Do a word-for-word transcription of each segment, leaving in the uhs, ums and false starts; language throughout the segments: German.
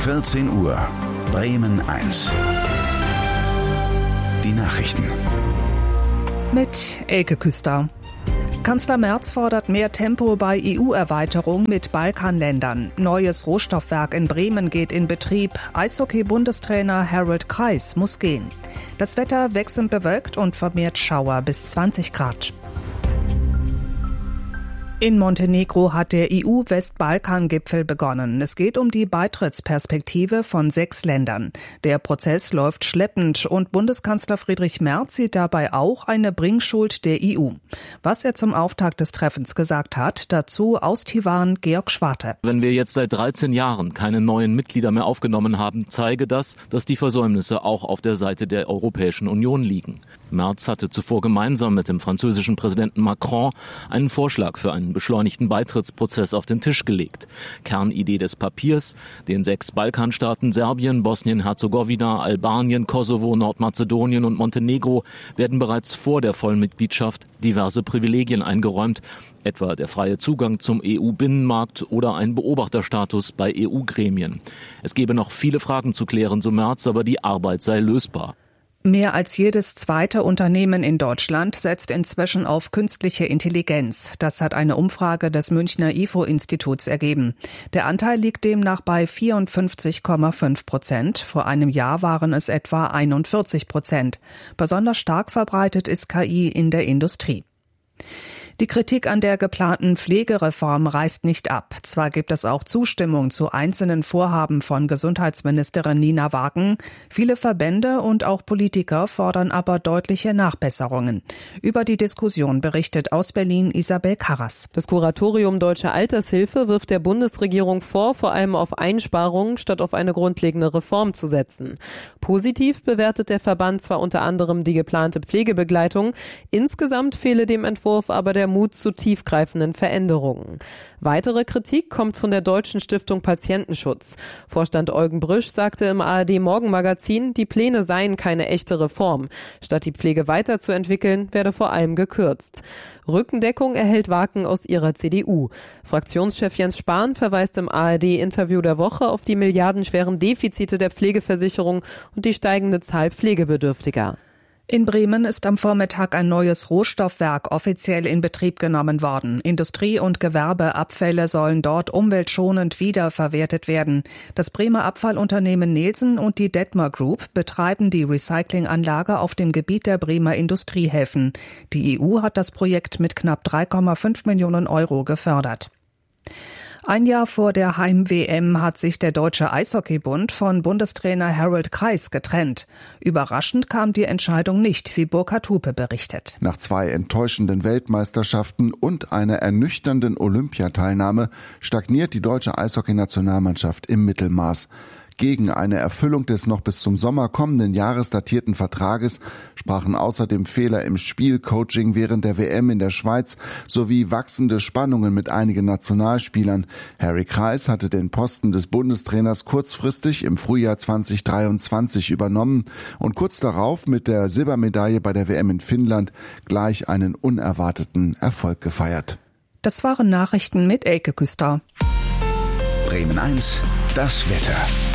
vierzehn Uhr, Bremen eins. Die Nachrichten. Mit Elke Küster. Kanzler Merz fordert mehr Tempo bei E U-Erweiterung mit Balkanländern. Neues Rohstoffwerk in Bremen geht in Betrieb. Eishockey-Bundestrainer Harold Kreis muss gehen. Das Wetter wechselnd bewölkt und vermehrt Schauer bis zwanzig Grad. In Montenegro hat der E U-Westbalkan-Gipfel begonnen. Es geht um die Beitrittsperspektive von sechs Ländern. Der Prozess läuft schleppend und Bundeskanzler Friedrich Merz sieht dabei auch eine Bringschuld der E U. Was er zum Auftakt des Treffens gesagt hat, dazu aus Tivan Georg Schwarte. Wenn wir jetzt seit dreizehn Jahren keine neuen Mitglieder mehr aufgenommen haben, zeige das, dass die Versäumnisse auch auf der Seite der Europäischen Union liegen. Merz hatte zuvor gemeinsam mit dem französischen Präsidenten Macron einen Vorschlag für einen beschleunigten Beitrittsprozess auf den Tisch gelegt. Kernidee des Papiers: den sechs Balkanstaaten Serbien, Bosnien-Herzegowina, Albanien, Kosovo, Nordmazedonien und Montenegro werden bereits vor der Vollmitgliedschaft diverse Privilegien eingeräumt, etwa der freie Zugang zum E U-Binnenmarkt oder ein Beobachterstatus bei E U-Gremien. Es gebe noch viele Fragen zu klären, so Merz, aber die Arbeit sei lösbar. Mehr als jedes zweite Unternehmen in Deutschland setzt inzwischen auf künstliche Intelligenz. Das hat eine Umfrage des Münchner I F O-Instituts ergeben. Der Anteil liegt demnach bei vierundfünfzig Komma fünf Prozent. Vor einem Jahr waren es etwa einundvierzig Prozent. Besonders stark verbreitet ist K I in der Industrie. Die Kritik an der geplanten Pflegereform reißt nicht ab. Zwar gibt es auch Zustimmung zu einzelnen Vorhaben von Gesundheitsministerin Nina Wagen. Viele Verbände und auch Politiker fordern aber deutliche Nachbesserungen. Über die Diskussion berichtet aus Berlin Isabel Karras. Das Kuratorium Deutsche Altershilfe wirft der Bundesregierung vor, vor allem auf Einsparungen statt auf eine grundlegende Reform zu setzen. Positiv bewertet der Verband zwar unter anderem die geplante Pflegebegleitung, insgesamt fehle dem Entwurf aber der Mut zu tiefgreifenden Veränderungen. Weitere Kritik kommt von der Deutschen Stiftung Patientenschutz. Vorstand Eugen Brüsch sagte im A R D-Morgenmagazin, die Pläne seien keine echte Reform. Statt die Pflege weiterzuentwickeln, werde vor allem gekürzt. Rückendeckung erhält Wagen aus ihrer C D U. Fraktionschef Jens Spahn verweist im A R D-Interview der Woche auf die milliardenschweren Defizite der Pflegeversicherung und die steigende Zahl Pflegebedürftiger. In Bremen ist am Vormittag ein neues Rohstoffwerk offiziell in Betrieb genommen worden. Industrie- und Gewerbeabfälle sollen dort umweltschonend wiederverwertet werden. Das Bremer Abfallunternehmen Nelson und die Detmer Group betreiben die Recyclinganlage auf dem Gebiet der Bremer Industriehäfen. Die E U hat das Projekt mit knapp drei Komma fünf Millionen Euro gefördert. Ein Jahr vor der Heim-W M hat sich der Deutsche Eishockeybund von Bundestrainer Harold Kreis getrennt. Überraschend kam die Entscheidung nicht, wie Burkhard Hupe berichtet. Nach zwei enttäuschenden Weltmeisterschaften und einer ernüchternden Olympiateilnahme stagniert die deutsche Eishockey-Nationalmannschaft im Mittelmaß. Gegen eine Erfüllung des noch bis zum Sommer kommenden Jahres datierten Vertrages sprachen außerdem Fehler im Spielcoaching während der W M in der Schweiz sowie wachsende Spannungen mit einigen Nationalspielern. Harry Kreis hatte den Posten des Bundestrainers kurzfristig im Frühjahr zwanzig dreiundzwanzig übernommen und kurz darauf mit der Silbermedaille bei der W M in Finnland gleich einen unerwarteten Erfolg gefeiert. Das waren Nachrichten mit Elke Küster. Bremen eins, das Wetter.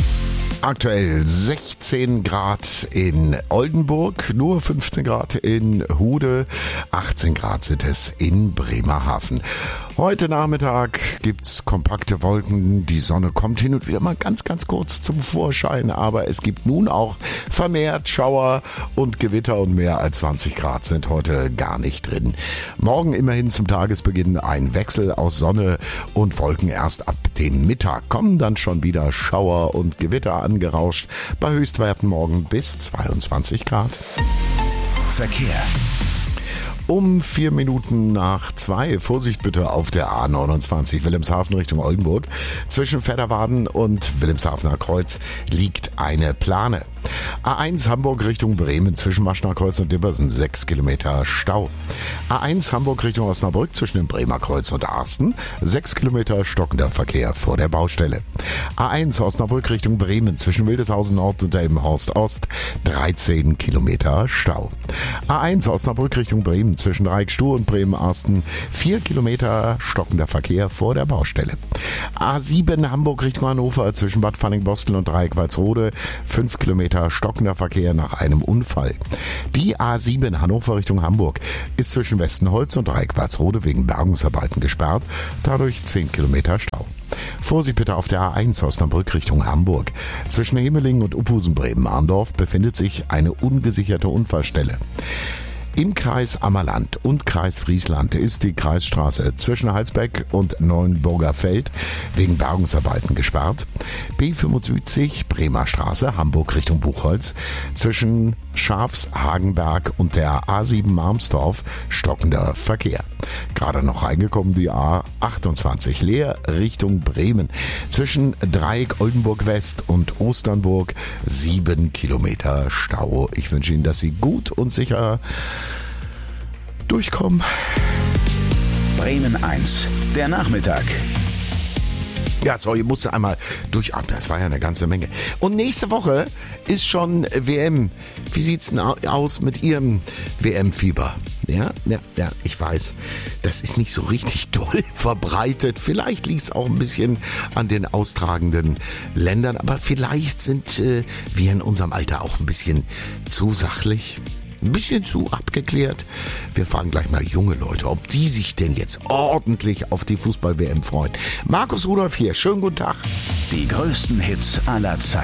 Aktuell sechzehn Grad in Oldenburg, nur fünfzehn Grad in Hude, achtzehn Grad sind es in Bremerhaven. Heute Nachmittag gibt's kompakte Wolken, die Sonne kommt hin und wieder mal ganz, ganz kurz zum Vorschein, aber es gibt nun auch vermehrt Schauer und Gewitter und mehr als zwanzig Grad sind heute gar nicht drin. Morgen immerhin zum Tagesbeginn ein Wechsel aus Sonne und Wolken. Erst ab dem Mittag kommen dann schon wieder Schauer und Gewitter angerauscht, bei Höchstwerten morgen bis zweiundzwanzig Grad. Verkehr. Um vier Minuten nach zwei, Vorsicht bitte auf der A neunundzwanzig Wilhelmshaven Richtung Oldenburg. Zwischen Vetterwaden und Wilhelmshavener Kreuz liegt eine Plane. A eins Hamburg Richtung Bremen zwischen Maschner-Kreuz und Dippersen, sechs Kilometer Stau. A eins Hamburg Richtung Osnabrück zwischen dem Bremer Kreuz und Arsten, sechs Kilometer stockender Verkehr vor der Baustelle. A eins Osnabrück Richtung Bremen zwischen Wildeshausen Nord und Delmenhorst Ost, dreizehn Kilometer Stau. A eins Osnabrück Richtung Bremen zwischen Dreieckstuhl und Bremen-Arsten, vier Kilometer stockender Verkehr vor der Baustelle. A sieben Hamburg Richtung Hannover zwischen Bad Fanning-Bostel und Dreieck-Walsrode, fünf Kilometer stockender Verkehr nach einem Unfall. Die A sieben Hannover Richtung Hamburg ist zwischen Westenholz und Dreieck-Walsrode wegen Bergungsarbeiten gesperrt, dadurch zehn Kilometer Stau. Vorsicht bitte auf der A eins Osnabrück Richtung Hamburg. Zwischen Hemelingen und Uphusen-Bremen-Arndorf befindet sich eine ungesicherte Unfallstelle. Im Kreis Ammerland und Kreis Friesland ist die Kreisstraße zwischen Halsbeck und Neuenburger Feld wegen Bergungsarbeiten gesperrt. B fünfundsiebzig Bremer Straße, Hamburg Richtung Buchholz, zwischen Schafshagenberg und der A sieben Marmsdorf stockender Verkehr. Gerade noch reingekommen die A achtundzwanzig Leer Richtung Bremen, zwischen Dreieck Oldenburg West und Osternburg, sieben Kilometer Stau. Ich wünsche Ihnen, dass Sie gut und sicher durchkommen. Bremen eins, der Nachmittag. Ja, so, ich musste einmal durchatmen, das war ja eine ganze Menge. Und nächste Woche ist schon W M. Wie sieht's denn aus mit Ihrem W M-Fieber? Ja, ja, ja, ich weiß, das ist nicht so richtig doll verbreitet. Vielleicht liegt es auch ein bisschen an den austragenden Ländern, aber vielleicht sind äh, wir in unserem Alter auch ein bisschen zu sachlich. Ein bisschen zu abgeklärt. Wir fragen gleich mal junge Leute, ob die sich denn jetzt ordentlich auf die Fußball-W M freuen. Markus Rudolph hier, schönen guten Tag. Die größten Hits aller Zeiten.